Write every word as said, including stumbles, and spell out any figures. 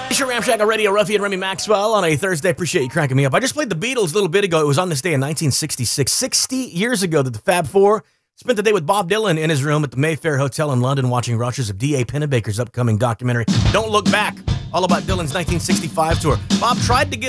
Sure, Ramshackle Radio, Ruffy and Remy Maxwell on a Thursday. Appreciate you cranking me up. I just played the Beatles a little bit ago. It was on this day in nineteen sixty-six. sixty years ago that the Fab Four spent the day with Bob Dylan in his room at the Mayfair Hotel in London watching rushes of D A Pennebaker's upcoming documentary, Don't Look Back, all about Dylan's nineteen sixty-five tour. Bob tried to get